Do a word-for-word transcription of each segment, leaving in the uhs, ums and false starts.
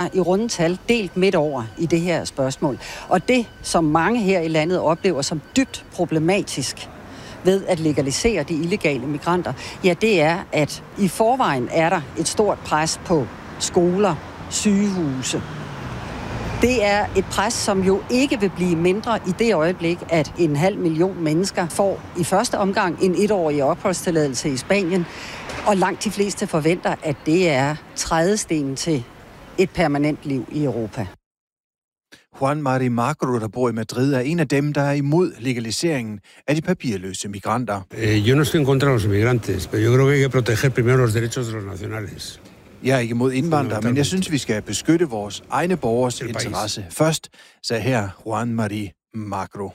i runde tal delt midt over i det her spørgsmål. Og det, som mange her i landet oplever som dybt problematisk ved at legalisere de illegale migranter, ja, det er, at i forvejen er der et stort pres på skoler, sygehuse. Det er et pres, som jo ikke vil blive mindre i det øjeblik, at en halv million mennesker får i første omgang en etårig opholdstilladelse i Spanien, og langt de fleste forventer, at det er trædestenen til et permanent liv i Europa. Juan Mari Magro, der bor i Madrid, er en af dem, der er imod legaliseringen af de papirløse migranter. Eh, yo no estoy en contra de los migrantes, pero yo creo que hay que proteger primero los derechos de los nacionales. Jeg er ikke imod indvandrere, men jeg synes, vi skal beskytte vores egne borgers interesse først, sagde her Juan Mari Magro.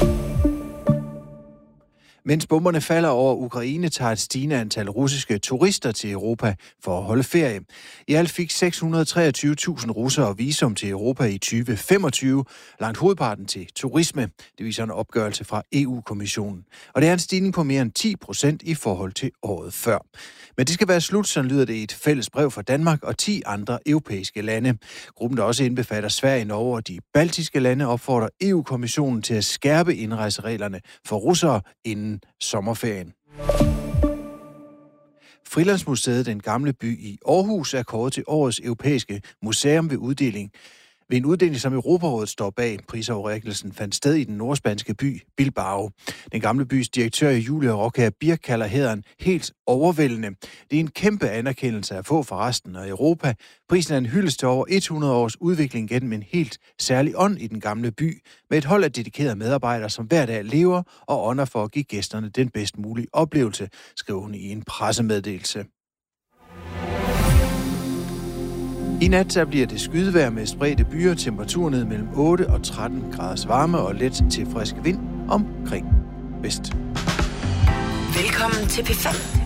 Mens bomberne falder over Ukraine, tager et stigende antal russiske turister til Europa for at holde ferie. I alt fik seks hundrede og treogtyve tusind russere visum til Europa i tyve femogtyve, langt hovedparten til turisme. Det viser en opgørelse fra E U-kommissionen. Og det er en stigning på mere end ti procent i forhold til året før. Men det skal være slut, så lyder det i et fælles brev fra Danmark og ti andre europæiske lande. Gruppen, der også indbefatter Sverige, Norge og de baltiske lande, opfordrer E U-kommissionen til at skærpe indrejsereglerne for russere inden sommerferien. Frilandsmuseet Den Gamle By i Aarhus er kåret til årets europæiske museum ved uddeling. Ved en uddeling, som Europarådet står bag. Prisoverrækkelsen fandt sted i den nordspanske by Bilbao. Den Gamle Bys direktør Julia Roca Birk kalder hæderen helt overvældende. Det er en kæmpe anerkendelse at få fra resten af Europa. Prisen er en hyldest til over hundrede års udvikling gennem en helt særlig ånd i den gamle by, med et hold af dedikerede medarbejdere, som hver dag lever og ånder for at give gæsterne den bedst mulige oplevelse, skriver hun i en pressemeddelelse. I nat der bliver det skydevejr med spredte byer, temperaturen ned mellem otte og tretten graders varme og let til frisk vind omkring vest. Velkommen til P fem.